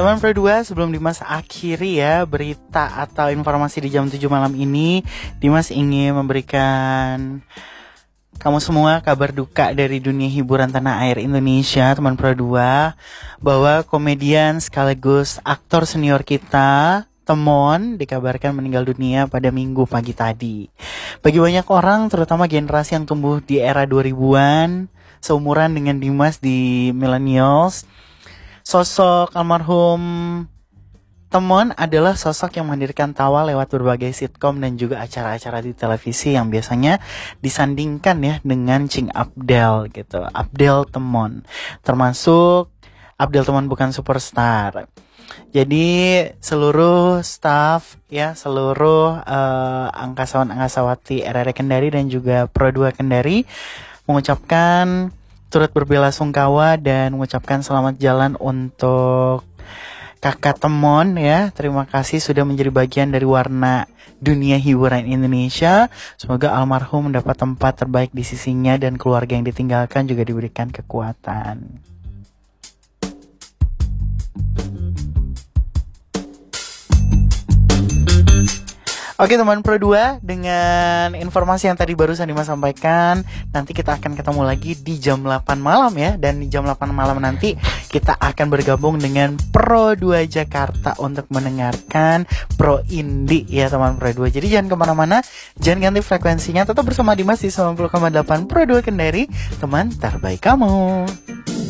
Teman Pro 2, sebelum Dimas akhiri ya berita atau informasi di jam 7 malam ini, Dimas ingin memberikan kamu semua kabar duka dari dunia hiburan tanah air Indonesia, teman Pro 2, bahwa komedian sekaligus aktor senior kita, Temon, dikabarkan meninggal dunia pada Minggu pagi tadi. Bagi banyak orang, terutama generasi yang tumbuh di era 2000-an, seumuran dengan Dimas di millennials, sosok almarhum Temon adalah sosok yang menghadirkan tawa lewat berbagai sitkom dan juga acara-acara di televisi yang biasanya disandingkan ya dengan Cing Abdel gitu. Abdel Temon. Termasuk Abdel Temon bukan superstar. Jadi seluruh staff ya, seluruh angkasawan-angkasawati RRI Kendari dan juga Pro 2 Kendari mengucapkan turut berbelasungkawa dan mengucapkan selamat jalan untuk Kakak Temon ya. Terima kasih sudah menjadi bagian dari warna dunia hiburan Indonesia. Semoga almarhum mendapat tempat terbaik di sisinya dan keluarga yang ditinggalkan juga diberikan kekuatan. Oke teman Pro 2, dengan informasi yang tadi barusan Dimas sampaikan, nanti kita akan ketemu lagi di jam 8 malam ya. Dan di jam 8 malam nanti kita akan bergabung dengan Pro 2 Jakarta untuk mendengarkan Pro Indie ya teman Pro 2. Jadi jangan kemana-mana, jangan ganti frekuensinya, tetap bersama Dimas di 90,8 Pro 2 Kendari, teman terbaik kamu.